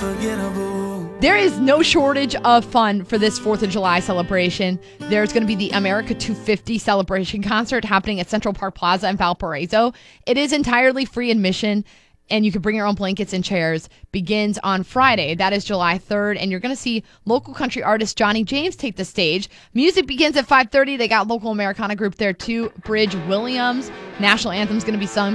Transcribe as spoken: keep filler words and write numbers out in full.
unforgettable. There is no shortage of fun for this fourth of July celebration. There's going to be the America two fifty celebration concert happening at Central Park Plaza in Valparaiso. It is entirely free admission, and you can bring your own blankets and chairs. Begins on Friday. That is July third, and you're going to see local country artist Johnny James take the stage. Music begins at five thirty. They got local Americana group there, too. Bridge Williams. National anthem's going to be sung